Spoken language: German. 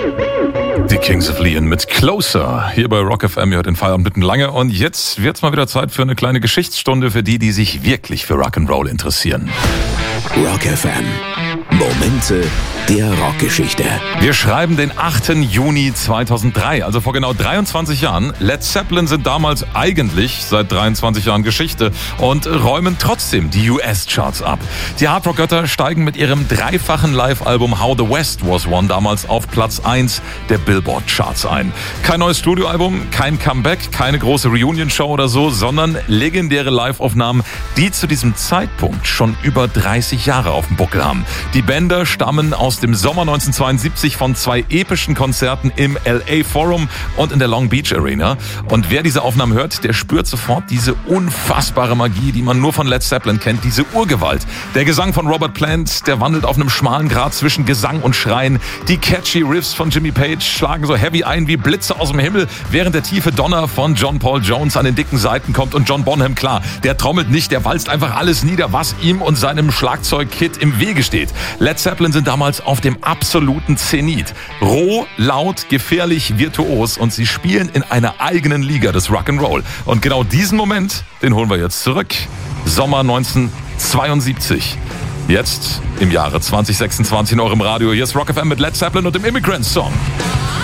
Die Kings of Leon mit Closer. Hier bei Rock FM, ihr hört den Feierabend mitten lange. Und jetzt wird's mal wieder Zeit für eine kleine Geschichtsstunde für die sich wirklich für Rock'n'Roll interessieren. Rock FM. Momente der Rockgeschichte. Wir schreiben den 8. Juni 2003, also vor genau 23 Jahren. Led Zeppelin sind damals eigentlich seit 23 Jahren Geschichte und räumen trotzdem die US-Charts ab. Die Hardrock-Götter steigen mit ihrem dreifachen Live-Album How the West Was Won damals auf Platz 1 der Billboard-Charts ein. Kein neues Studioalbum, kein Comeback, keine große Reunion-Show oder so, sondern legendäre Live-Aufnahmen, die zu diesem Zeitpunkt schon über 30 Jahre auf dem Buckel haben. Die Bänder stammen aus dem Sommer 1972 von 2 epischen Konzerten im LA Forum und in der Long Beach Arena. Und wer diese Aufnahmen hört, der spürt sofort diese unfassbare Magie, die man nur von Led Zeppelin kennt, diese Urgewalt. Der Gesang von Robert Plant, der wandelt auf einem schmalen Grat zwischen Gesang und Schreien. Die catchy Riffs von Jimmy Page schlagen so heavy ein wie Blitze aus dem Himmel, während der tiefe Donner von John Paul Jones an den dicken Seiten kommt. Und John Bonham, klar, der trommelt nicht, der walzt einfach alles nieder, was ihm und seinem Schlagzeugkit im Wege steht. Led Zeppelin sind damals auf dem absoluten Zenit. Roh, laut, gefährlich, virtuos und sie spielen in einer eigenen Liga des Rock'n'Roll. Und genau diesen Moment, den holen wir jetzt zurück. Sommer 1972. Jetzt im Jahre 2026 in eurem Radio. Hier ist Rock FM mit Led Zeppelin und dem Immigrant Song.